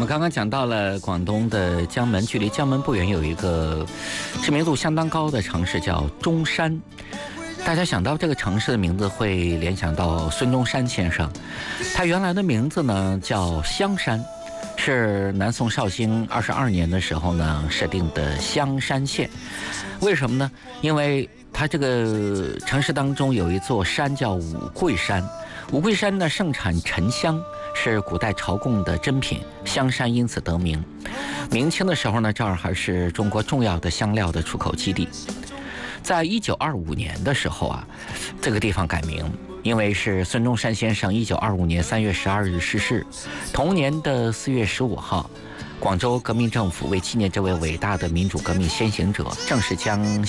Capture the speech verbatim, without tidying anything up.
们刚刚讲到了广东的江门，距离江门不远有一个知名度相当高的城市叫中山。大家想到这个城市的名字会联想到孙中山先生，他原来的名字呢叫香山，是南宋绍兴二十二年的时候呢设定的香山县。为什么呢？因为它这个城市当中有一座山叫五桂山，五桂山呢盛产沉香，是古代朝贡的珍品，香山因此得名。明清的时候呢，这儿还是中国重要的香料的出口基地。在一九二五年的时候啊，这个地方改名，因为是孙中山先生一九二五年三月十二日逝世，同年的四月十五号，广州革命政府为纪念这位伟大的民主革命先行者，正式将